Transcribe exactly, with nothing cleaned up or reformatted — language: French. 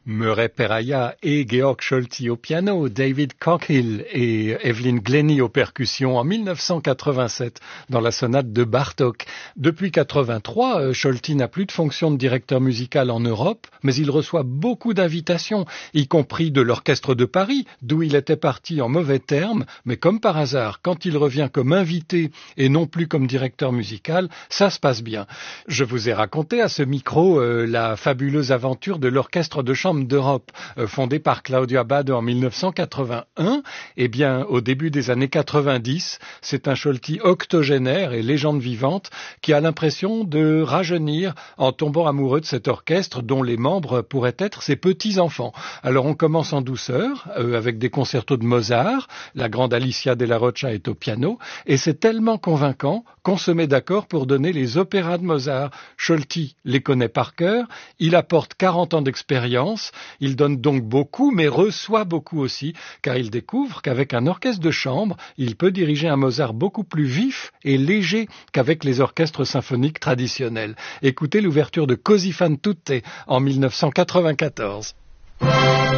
Murray Peraya et Georg Scholti au piano, David Cockhill et Evelyn Glennie aux percussions en mille neuf cent quatre-vingt-sept dans la sonate de Bartók. Depuis quatre-vingt-trois, Scholti n'a plus de fonction de directeur musical en Europe, mais il reçoit beaucoup d'invitations, y compris de l'Orchestre de Paris, d'où il était parti en mauvais termes, mais comme par hasard, quand il revient comme invité et non plus comme directeur musical, ça se passe bien. Je vous ai raconté à ce micro euh, la fabuleuse aventure de l'Orchestre de chambre d'Europe, euh, fondé par Claudio Abbado en mille neuf cent quatre-vingt-un. Eh bien, au début des années quatre-vingt-dix, c'est un Scholti octogénaire et légende vivante qui a l'impression de rajeunir en tombant amoureux de cet orchestre dont les membres pourraient être ses petits-enfants. Alors on commence en douceur, euh, avec des concertos de Mozart, la grande Alicia Della Rocha est au piano, et c'est tellement convaincant qu'on se met d'accord pour donner les opéras de Mozart. Scholti les connaît par cœur, il apporte quarante ans d'expérience. Il donne donc beaucoup, mais reçoit beaucoup aussi, car il découvre qu'avec un orchestre de chambre, il peut diriger un Mozart beaucoup plus vif et léger qu'avec les orchestres symphoniques traditionnels. Écoutez l'ouverture de Così fan tutte en mille neuf cent quatre-vingt-quatorze.